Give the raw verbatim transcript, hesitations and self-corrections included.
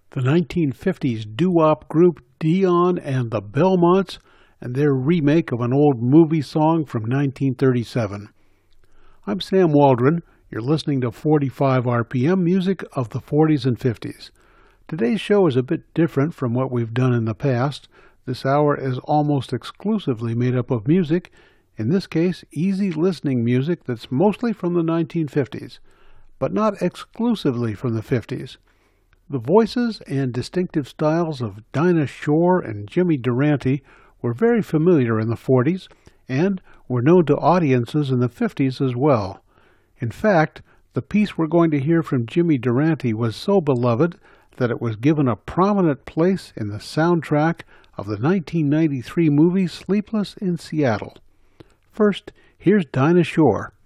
the nineteen fifties doo-wop group Dion and the Belmonts and their remake of an old movie song from nineteen thirty-seven. I'm Sam Waldron. You're listening to forty-five R P M music of the forties and fifties. Today's show is a bit different from what we've done in the past. This hour is almost exclusively made up of music, in this case easy listening music that's mostly from the nineteen fifties, but not exclusively from the fifties. The voices and distinctive styles of Dinah Shore and Jimmy Durante were very familiar in the forties and were known to audiences in the fifties as well. In fact, the piece we're going to hear from Jimmy Durante was so beloved that it was given a prominent place in the soundtrack of the nineteen ninety-three movie Sleepless in Seattle. First, here's Dinah Shore.